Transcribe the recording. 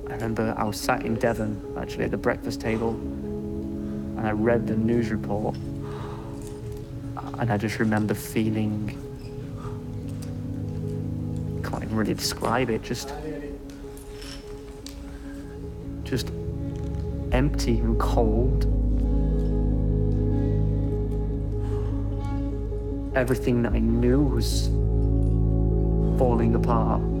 I remember I was sat in Devon, actually, at the breakfast table, and I read the news report, and I just remember feeling, can't even really describe it, just empty and cold. Everything that I knew was falling apart.